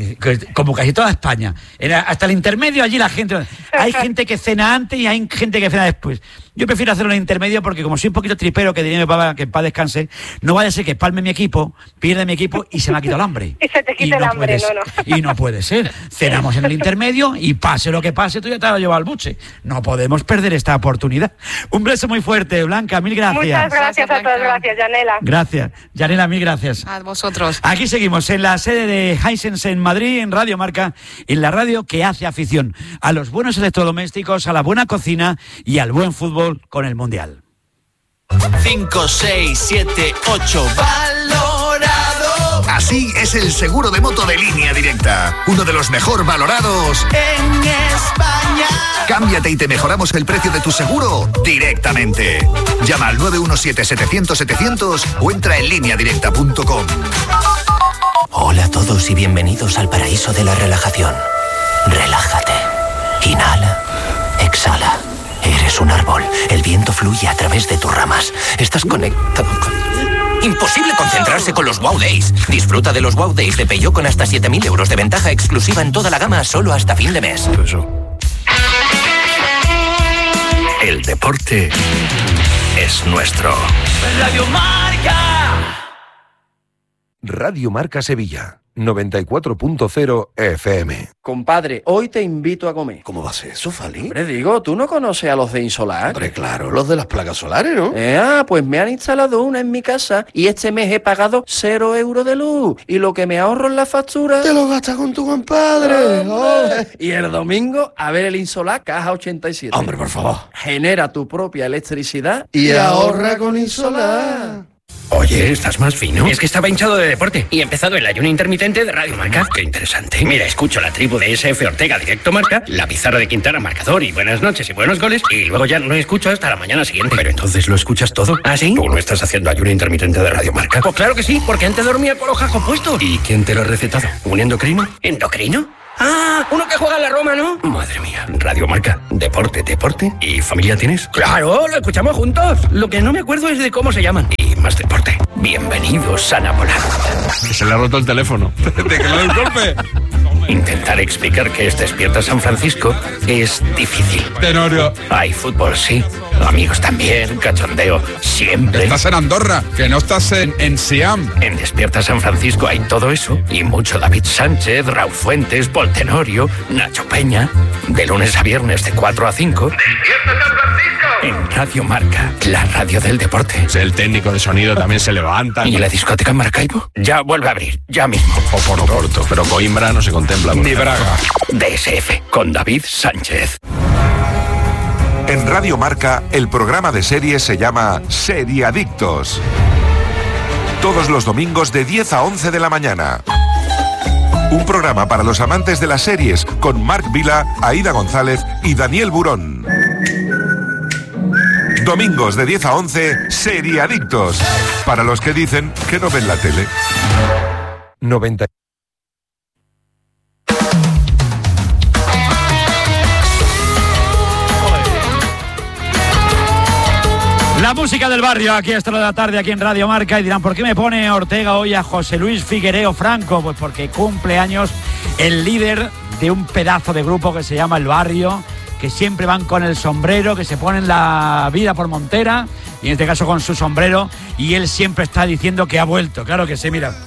S1: Como casi toda España, hasta el intermedio allí la gente, hay gente que cena antes y hay gente que cena después. Yo prefiero hacerlo en el intermedio porque como soy un poquito tripero, que diría mi papá que en paz descanse, no vaya a ser que palme mi equipo, pierde mi equipo y se me ha quitado el hambre.
S7: Y se te quita el hambre,
S1: Y no puede ser. Cenamos en el intermedio y pase lo que pase, tú ya te has llevado al buche. No podemos perder esta oportunidad. Un beso muy fuerte, Blanca, mil gracias.
S7: Muchas gracias a todos, gracias, Yanela.
S1: Gracias, Yanela, mil gracias.
S6: A vosotros.
S1: Aquí seguimos en la sede de Hisense en Madrid, en Radio Marca, en la radio que hace afición a los buenos electrodomésticos, a la buena cocina y al buen fútbol con el Mundial.
S4: 5, 6, 7, 8, valorado.
S3: Así es el seguro de moto de Línea Directa, uno de los mejor valorados
S4: en España.
S3: Cámbiate y te mejoramos el precio de tu seguro directamente. Llama al 917-700-700 o entra en lineadirecta.com.
S8: Hola a todos y bienvenidos al paraíso de la relajación. Relájate. Inhala. Exhala. Eres un árbol. El viento fluye a través de tus ramas. Estás conectado con... Imposible concentrarse con los Wow Days. Disfruta de los Wow Days de Peugeot con hasta 7.000 euros de ventaja exclusiva en toda la gama solo hasta fin de mes.
S3: El deporte es nuestro.
S4: Radio Marca.
S9: Radio Marca Sevilla, 94.0 FM.
S10: Compadre, hoy te invito a comer.
S11: ¿Cómo va a ser eso, Fali?
S10: Hombre, digo, ¿tú no conoces a los de Insolar?
S11: Hombre, claro, los de las placas solares, ¿no?
S10: Pues me han instalado una en mi casa y este mes he pagado 0 euros de luz. Y lo que me ahorro en la factura...
S11: ¡Te lo gastas con tu compadre!
S10: Y el domingo, a ver el Insolar Caja 87.
S11: Hombre, por favor.
S10: Genera tu propia electricidad
S11: y ahorra con Insolar.
S12: Oye, ¿estás más fino? Es que estaba hinchado de deporte y he empezado el ayuno intermitente de Radio Marca. Qué interesante. Mira, escucho la tribu de SF Ortega Directo Marca, la pizarra de Quintana Marcador y buenas noches y buenos goles, y luego ya no lo escucho hasta la mañana siguiente. Pero entonces lo escuchas todo. ¿Ah, sí? ¿Tú no estás haciendo ayuno intermitente de Radio Marca? Pues claro que sí, porque antes dormía con los jajos puestos. ¿Y quién te lo ha recetado? ¿Un endocrino? ¿Endocrino? Ah, uno que juega en la Roma, ¿no? Madre mía, Radio Marca, deporte. ¿Y familia tienes? Claro, lo escuchamos juntos. Lo que no me acuerdo es de cómo se llaman. Y más deporte. Bienvenidos a Napoleón.
S13: Se le ha roto el teléfono. ¿De que le doy un golpe?
S12: Intentar explicar que es Despierta San Francisco es difícil.
S13: Tenorio.
S12: Hay fútbol, sí. Amigos también, cachondeo, siempre.
S13: Estás en Andorra, que no estás en Siam.
S12: En Despierta San Francisco hay todo eso y mucho David Sánchez, Raúl Fuentes, Paul Tenorio, Nacho Peña. De lunes a viernes de 4 a 5.
S3: ¡Despierta San Francisco!
S12: En Radio Marca, la radio del deporte.
S13: El técnico de sonido también se levanta.
S12: ¿Y la discoteca Maracaibo? Ya vuelve a abrir, ya mismo.
S13: Oporto, pero Coimbra no se contempla.
S12: Ni Braga. DSF, con David Sánchez.
S9: En Radio Marca, el programa de series se llama Seriadictos. Todos los domingos de 10 a 11 de la mañana. Un programa para los amantes de las series con Marc Vila, Aída González y Daniel Burón. Domingos de 10 a 11, Seriadictos. Para los que dicen que no ven la tele. 90.
S1: La música del barrio, aquí hasta la tarde, aquí en Radio Marca, y dirán, ¿por qué me pone Ortega hoy a José Luis Figuereo Franco? Pues porque cumple años el líder de un pedazo de grupo que se llama El Barrio, que siempre van con el sombrero, que se ponen la vida por montera, y en este caso con su sombrero, y él siempre está diciendo que ha vuelto, claro que sí, mira.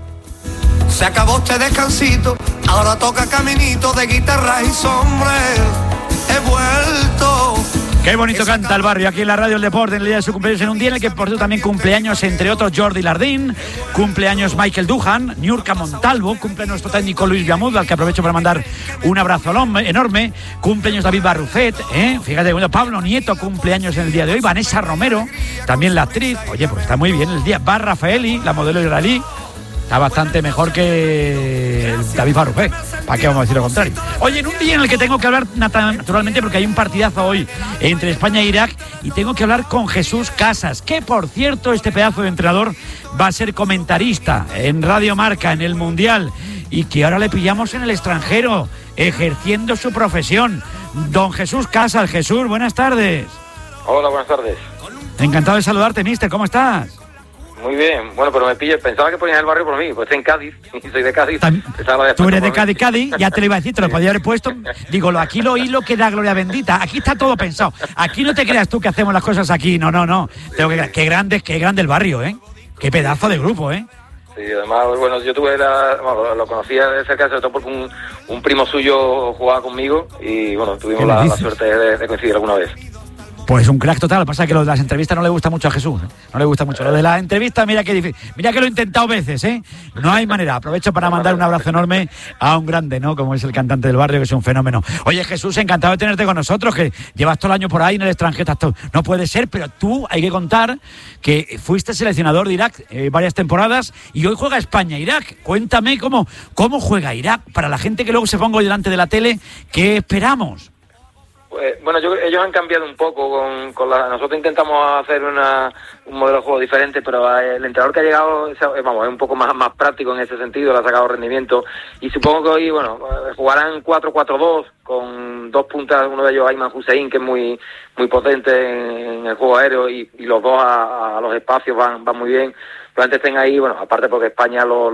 S14: Se acabó este descansito, ahora toca caminito de guitarra y sombrero. He vuelto.
S1: Qué bonito canta El Barrio aquí en la Radio del Deporte en el día de su cumpleaños, en un día en el que por cierto también cumpleaños, entre otros, Jordi Lardín, cumpleaños Michael Duhan, Niurka Montalvo, cumple nuestro técnico Luis Viamud, al que aprovecho para mandar un abrazo enorme, cumpleaños David Barrufet, fíjate, bueno, Pablo Nieto cumpleaños en el día de hoy, Vanessa Romero, también la actriz, oye, pues está muy bien el día, Bar Rafaeli, la modelo israelí. Está bastante mejor que David Barrufet. ¿Para qué vamos a decir lo contrario? Oye, en un día en el que tengo que hablar naturalmente, porque hay un partidazo hoy entre España e Irak, y tengo que hablar con Jesús Casas, que por cierto este pedazo de entrenador va a ser comentarista en Radio Marca en el Mundial, y que ahora le pillamos en el extranjero ejerciendo su profesión. Don Jesús Casas. Jesús, buenas tardes.
S15: Hola, buenas tardes.
S1: Encantado de saludarte, mister. ¿Cómo estás?
S15: Muy bien, bueno, pero me pillé, pensaba que ponías El Barrio por mí, pues estoy en Cádiz, y soy de Cádiz.
S1: Tú eres de Cádiz, ya te lo iba a decir, te lo podía haber puesto. Digo, aquí lo hilo que da gloria bendita, aquí está todo pensado. Aquí no te creas tú que hacemos las cosas aquí, no. Tengo que, qué grande El Barrio, qué pedazo de grupo,
S15: Sí, además, bueno, yo tuve lo conocía de cerca, sobre todo porque un primo suyo jugaba conmigo, y bueno, tuvimos la suerte de coincidir alguna vez.
S1: Pues un crack total. Lo que pasa es que lo de las entrevistas no le gusta mucho a Jesús. No le gusta mucho. Lo de la entrevista, mira qué difícil. Mira que lo he intentado veces, No hay manera. Aprovecho para mandar un abrazo enorme a un grande, ¿no? Como es el cantante del Barrio, que es un fenómeno. Oye, Jesús, encantado de tenerte con nosotros, que llevas todo el año por ahí en el extranjero. No puede ser, pero tú hay que contar que fuiste seleccionador de Irak varias temporadas, y hoy juega España-Irak. Cuéntame cómo juega Irak, para la gente que luego se ponga hoy delante de la tele. ¿Qué esperamos?
S15: Pues, bueno, ellos han cambiado un poco nosotros intentamos hacer un modelo de juego diferente, pero el entrenador que ha llegado es un poco más práctico en ese sentido, le ha sacado rendimiento, y supongo que hoy, bueno, jugarán 4-4-2 con dos puntas, uno de ellos Ayman Hussein, que es muy potente en el juego aéreo, y los dos a los espacios van muy bien. Probablemente estén ahí, bueno, aparte porque España los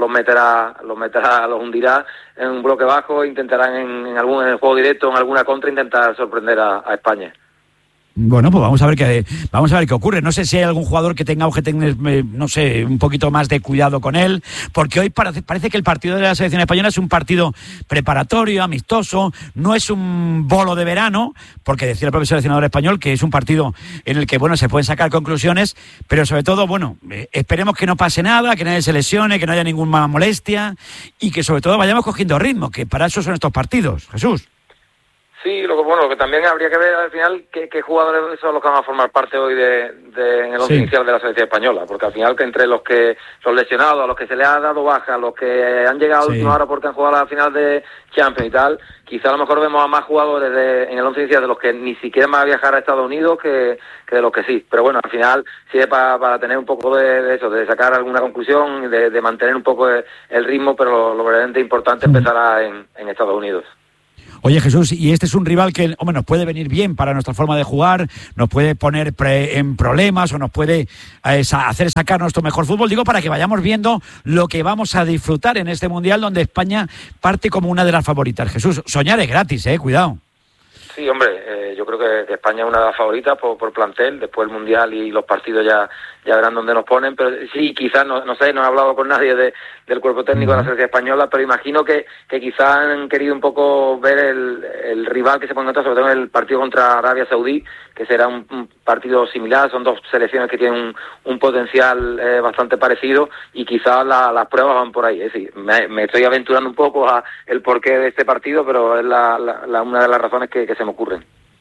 S15: hundirá en un bloque bajo, intentarán en el juego directo, en alguna contra, intentar sorprender a España.
S1: Bueno, pues vamos a ver qué ocurre. No sé si hay algún jugador que tenga no sé, un poquito más de cuidado con él, porque hoy parece que el partido de la selección española es un partido preparatorio, amistoso, no es un bolo de verano, porque decía el propio seleccionador español que es un partido en el que, bueno, se pueden sacar conclusiones, pero sobre todo, bueno, esperemos que no pase nada, que nadie se lesione, que no haya ninguna molestia, y que sobre todo vayamos cogiendo ritmo, que para eso son estos partidos. Jesús.
S15: Sí, lo que también habría que ver al final qué jugadores son los que van a formar parte hoy en el once inicial de la selección española, porque al final, que entre los que son lesionados, a los que se les ha dado baja, a los que han llegado a última hora porque han jugado a la final de Champions y tal, quizá a lo mejor vemos a más jugadores en el once inicial de los que ni siquiera van a viajar a Estados Unidos que de los que sí. Pero bueno, al final sirve para tener un poco de eso, de sacar alguna conclusión, de mantener un poco el ritmo, pero lo verdaderamente importante empezará en Estados Unidos.
S1: Oye, Jesús, y este es un rival que, hombre, nos puede venir bien para nuestra forma de jugar, nos puede poner en problemas o nos puede hacer sacar nuestro mejor fútbol. Digo, para que vayamos viendo lo que vamos a disfrutar en este Mundial, donde España parte como una de las favoritas. Jesús, soñar es gratis, cuidado.
S15: Sí, hombre, yo creo que España es una de las favoritas por plantel, después el Mundial y los partidos ya verán dónde nos ponen, pero sí, quizás, no sé, no he hablado con nadie del cuerpo técnico de la selección española, pero imagino que quizás han querido un poco ver el rival que se puede encontrar, sobre todo en el partido contra Arabia Saudí, que será un partido similar, son dos selecciones que tienen un potencial bastante parecido, y quizás las pruebas van por ahí. Sí, me estoy aventurando un poco a el porqué de este partido, pero es una de las razones que se me ocurren.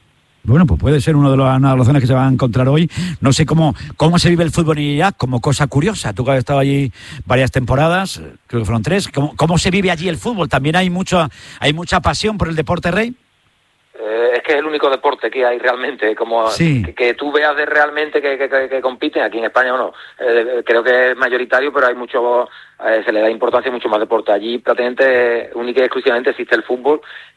S1: Bueno, pues puede ser una de las zonas que se van a encontrar hoy. No sé cómo se vive el fútbol en Irak, como cosa curiosa. Tú que has estado allí varias temporadas, creo que fueron 3. ¿Cómo se vive allí el fútbol? ¿También hay mucha pasión por el deporte, Rey?
S15: Es que es el único deporte que hay realmente, como
S1: sí.
S15: que tú veas de realmente que compiten aquí en España o no. Creo que es mayoritario, pero hay mucho, se le da importancia a mucho más deporte. Allí prácticamente, única y exclusivamente existe el fútbol.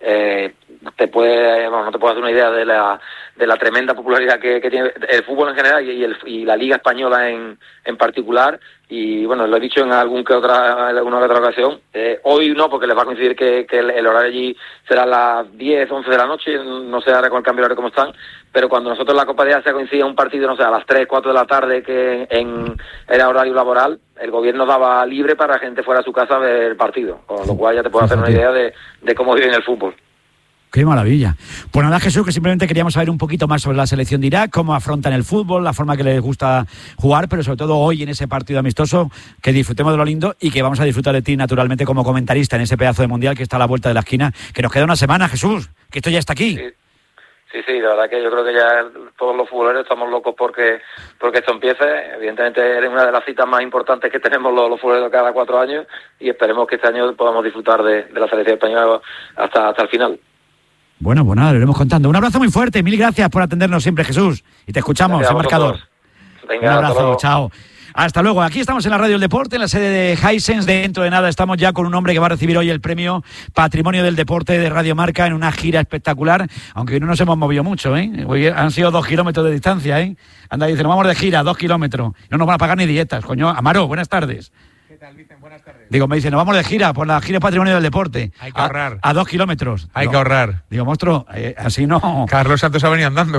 S15: No te puedes hacer una idea de la tremenda popularidad que tiene el fútbol en general y la Liga Española en particular. Y bueno, lo he dicho en alguna que otra ocasión. Hoy no, porque les va a coincidir que el horario allí será a las 10, 11 de la noche, no sé ahora con el cambio de horario cómo están, pero cuando nosotros en la Copa de Asia coincidía un partido, no sé, a las 3, 4 de la tarde, que era horario laboral, el gobierno daba libre para que la gente fuera a su casa a ver el partido, con lo cual ya te puedes hacer una idea de cómo viven el fútbol.
S1: ¡Qué maravilla! Pues nada, Jesús, que simplemente queríamos saber un poquito más sobre la selección de Irak, cómo afrontan el fútbol, la forma que les gusta jugar, pero sobre todo hoy en ese partido amistoso, que disfrutemos de lo lindo y que vamos a disfrutar de ti naturalmente como comentarista en ese pedazo de mundial que está a la vuelta de la esquina, que nos queda una semana, Jesús, que esto ya está aquí.
S15: Sí, la verdad que yo creo que ya todos los futboleros estamos locos porque esto empiece. Evidentemente es una de las citas más importantes que tenemos los futboleros cada 4 años y esperemos que este año podamos disfrutar de la selección española hasta el final.
S1: Bueno, pues nada, lo iremos contando. Un abrazo muy fuerte, mil gracias por atendernos siempre, Jesús. Y te escuchamos en Marcador.
S15: Venga,
S1: un abrazo, chao. Hasta luego. Aquí estamos en la Radio del Deporte, en la sede de Hisense. Dentro de nada estamos ya con un hombre que va a recibir hoy el premio Patrimonio del Deporte de Radio Marca en una gira espectacular, aunque no nos hemos movido mucho, ¿eh? Hoy han sido 2 kilómetros de distancia, ¿eh? Anda, dice, nos vamos de gira, 2 kilómetros. No nos van a pagar ni dietas, coño. Amaro, buenas tardes.
S16: ¿Qué tal, Vicen? Buenas tardes.
S1: Digo, me dice, nos vamos de gira por la gira Patrimonio del Deporte.
S16: Hay que ahorrar.
S1: A 2 kilómetros.
S16: Hay que ahorrar.
S1: Digo, monstruo, así no.
S16: Carlos Santos ha venido andando.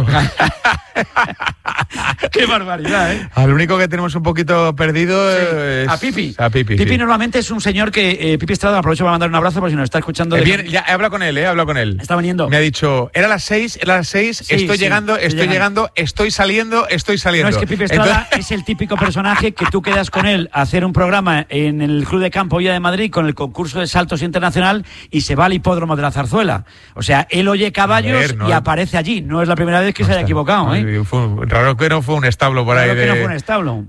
S1: Qué barbaridad, ¿eh?
S16: Al único que tenemos un poquito perdido es
S1: a Pipi.
S16: Pipi
S1: sí. Normalmente es un señor que Pipi Estrada, aprovecho para mandar un abrazo por si nos está escuchando.
S16: Ya he hablado con él,
S1: Está viniendo.
S16: Me ha dicho, era las 6, sí, estoy llegando, estoy saliendo.
S1: No, es que Pipi Estrada es el típico personaje que tú quedas con él a hacer un programa en el Club de Campo Villa de Madrid con el concurso de saltos internacional y se va al hipódromo de la Zarzuela. O sea, él oye caballos y aparece allí. No es la primera vez que se haya equivocado, ¿eh?
S16: Raro que no fue un establo por ahí.
S1: Raro que no fue un establo.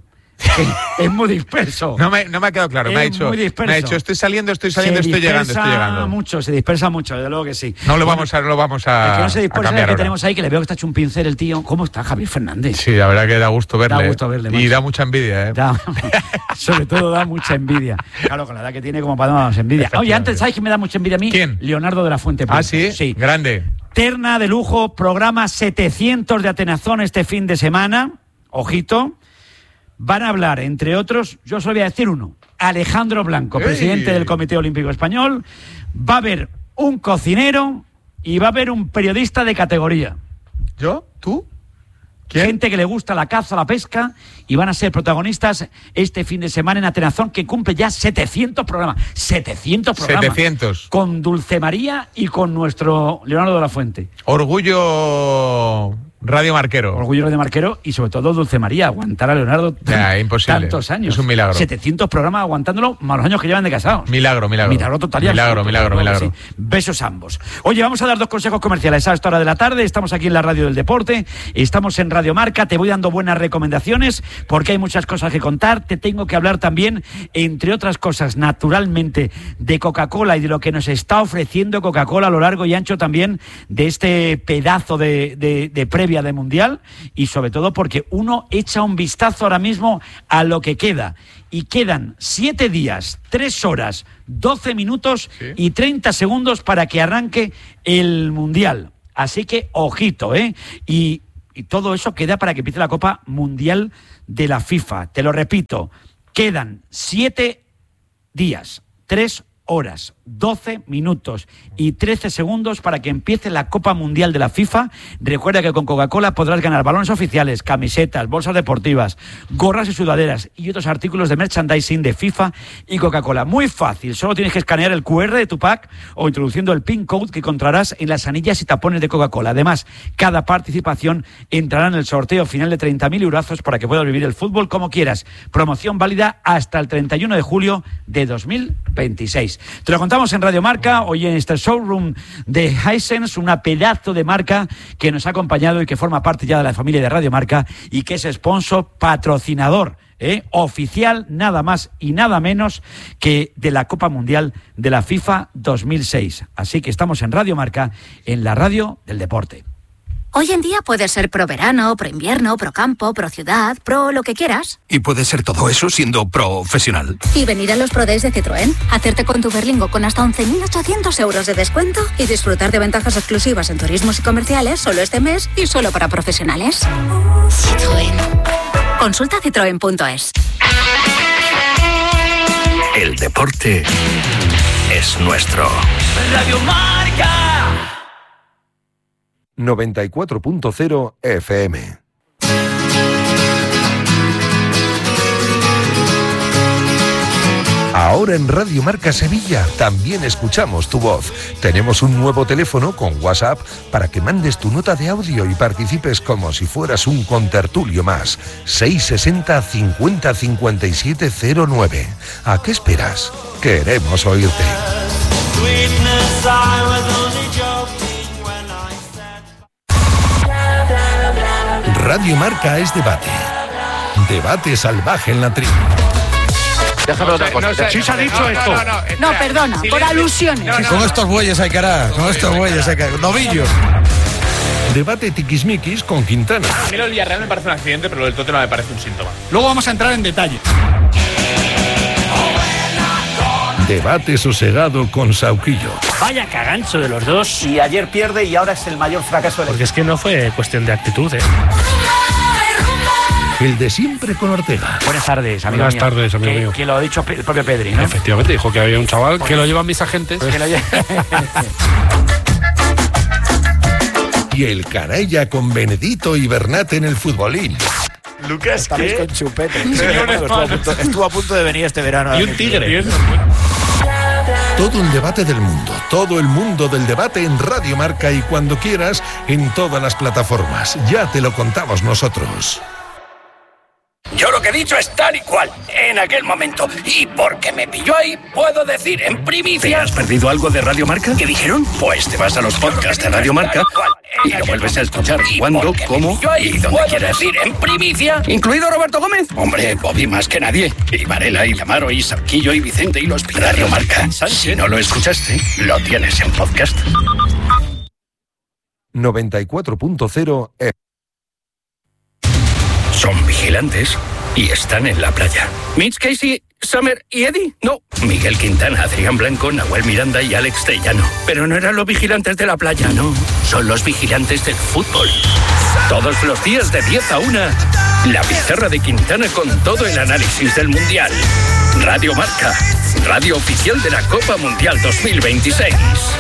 S1: Es muy disperso.
S16: No me ha quedado claro. Me ha dicho, estoy saliendo, estoy llegando.
S1: Se dispersa mucho, desde luego que sí.
S16: No lo vamos a
S1: el que no se dispersa es el que tenemos ahí, que le veo que está hecho un pincel el tío. ¿Cómo está Javier Fernández?
S16: Sí, la verdad que da gusto verle.
S1: Macho.
S16: Y da mucha envidia, ¿eh?
S1: Sobre todo da mucha envidia. Claro, con la edad que tiene, como para darnos envidia. Oye, antes, ¿sabes quién me da mucha envidia a mí?
S16: ¿Quién?
S1: Leonardo de la Fuente.
S16: Ah, ¿sí? Sí. Grande.
S1: Terna de lujo, programa 700 de Atenazón este fin de semana. Ojito. Van a hablar, entre otros, yo solo voy a decir uno, Alejandro Blanco, presidente del Comité Olímpico Español. Va a haber un cocinero y va a haber un periodista de categoría.
S16: ¿Yo? ¿Tú?
S1: ¿Quién? Gente que le gusta la caza, la pesca, y van a ser protagonistas este fin de semana en Atenazón, que cumple ya 700 programas. 700 programas.
S16: 700.
S1: Con Dulce María y con nuestro Leonardo de la Fuente.
S16: Orgullo Radio Marquero.
S1: Orgullo Radio Marquero y sobre todo Dulce María, aguantar a Leonardo tantos años.
S16: Es un milagro.
S1: 700 programas aguantándolo, más los años que llevan de casados.
S16: Milagro.
S1: Milagro total.
S16: Milagro.
S1: Sí. Besos ambos. Oye, vamos a dar 2 consejos comerciales a esta hora de la tarde. Estamos aquí en la Radio del Deporte, estamos en Radio Marca, te voy dando buenas recomendaciones porque hay muchas cosas que contar. Te tengo que hablar también, entre otras cosas, naturalmente, de Coca-Cola y de lo que nos está ofreciendo Coca-Cola a lo largo y ancho también de este pedazo de previa de Mundial, y sobre todo porque uno echa un vistazo ahora mismo a lo que queda, y quedan 7 días, 3 horas, 12 minutos y 30 segundos para que arranque el Mundial. Así que ojito, y todo eso queda para que empiece la Copa Mundial de la FIFA. Te lo repito, quedan 7 días, 3 horas, 12 minutos y 13 segundos para que empiece la Copa Mundial de la FIFA. Recuerda que con Coca-Cola podrás ganar balones oficiales, camisetas, bolsas deportivas, gorras y sudaderas y otros artículos de merchandising de FIFA y Coca-Cola. Muy fácil, solo tienes que escanear el QR de tu pack o introduciendo el PIN code que encontrarás en las anillas y tapones de Coca-Cola. Además, cada participación entrará en el sorteo final de 30.000 eurazos para que puedas vivir el fútbol como quieras. Promoción válida hasta el 31 de julio de 2026. 2026. Te lo contamos en Radio Marca, hoy en este showroom de Hisense, una pedazo de marca que nos ha acompañado y que forma parte ya de la familia de Radio Marca y que es sponsor, patrocinador oficial, nada más y nada menos que de la Copa Mundial de la FIFA 2006. Así que estamos en Radio Marca, en la radio del deporte.
S17: Hoy en día puedes ser pro verano, pro invierno, pro campo, pro ciudad, pro lo que quieras.
S18: Y puedes ser todo eso siendo profesional.
S17: Y venir a los Pro Days de Citroën, hacerte con tu Berlingo con hasta 11.800 euros de descuento y disfrutar de ventajas exclusivas en turismos y comerciales solo este mes y solo para profesionales. Citroën. Consulta citroen.es.
S8: El deporte es nuestro.
S4: Radio Marca.
S9: 94.0 FM. Ahora en Radio Marca Sevilla también escuchamos tu voz. Tenemos un nuevo teléfono con WhatsApp para que mandes tu nota de audio y participes como si fueras un contertulio más. 660 50 57 09. ¿A qué esperas? Queremos oírte. Radio Marca es debate. Debate salvaje en la tribu.
S19: Déjame otra cosa.
S1: Sí se ha dicho esto.
S17: No, perdona, por alusiones.
S19: Con estos bueyes hay cara. Con estos bueyes hay cara. Novillos.
S9: Debate tiquismiquis con Quintana.
S20: A mí lo del Villarreal me parece un accidente, pero lo del Tottenham me parece un síntoma.
S19: Luego vamos a entrar en detalle.
S9: Debate sosegado con Sauquillo.
S21: Vaya cagancho de los dos.
S22: Y ayer pierde y ahora es el mayor fracaso del...
S21: Porque es que no fue cuestión de actitud,
S9: El de siempre con Ortega.
S1: Buenas tardes, amigo
S21: Buenas
S1: mío.
S21: tardes, amigo mío.
S1: Que lo ha dicho el propio Pedri, ¿no?
S21: Efectivamente, dijo que había un chaval que lo llevan mis agentes.
S9: Y el canalla con Benedito y Bernat en el futbolín.
S22: Lucas,
S19: ¿qué?
S22: con chupete. Estuvo a punto de venir este verano.
S21: Y un tigre.
S9: Todo un debate del mundo, todo el mundo del debate en Radio Marca y cuando quieras en todas las plataformas. Ya te lo contamos nosotros.
S12: Yo lo que he dicho es tal y cual, en aquel momento. Y porque me pilló ahí, puedo decir en primicia... ¿Te has perdido algo de Radio Marca? ¿Qué dijeron? Pues te vas a los podcasts de Radio Marca y lo vuelves a escuchar cuando, cómo y donde quieras. Decir en primicia, incluido Roberto Gómez. Hombre, Bobby más que nadie. Y Varela, y Lamaro, y Sarquillo, y Vicente, y los Radio Marca. Si no lo escuchaste, lo tienes en podcast.
S9: 94.0 FM.
S12: Son vigilantes y están en la playa. Mitch, Casey, Summer y Eddie. No, Miguel Quintana, Adrián Blanco, Nahuel Miranda y Alex Tellano. Pero no eran los vigilantes de la playa, no. Son los vigilantes del fútbol. Todos los días de 10 a 1, la pizarra de Quintana con todo el análisis del Mundial. Radio Marca, radio oficial de la Copa Mundial 2026.